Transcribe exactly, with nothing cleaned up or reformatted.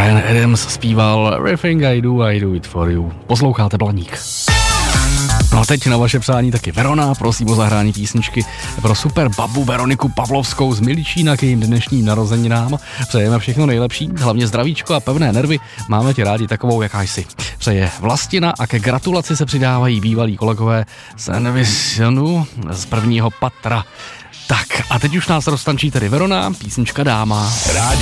Bryan Adams zpíval Everything I Do, I Do It For You. Posloucháte Blaník. No a teď na vaše přání taky Verona, prosím o zahrání písničky pro super babu Veroniku Pavlovskou z Miličína k jejím dnešním narozeninám. Přejeme všechno nejlepší, hlavně zdravíčko a pevné nervy, máme tě rádi takovou, jaká jsi. Přeje Vlastina a ke gratulaci se přidávají bývalí kolegové z Envisionu z prvního patra. Tak a teď už nás roztančí tedy Verona, písnička Dáma. Rádio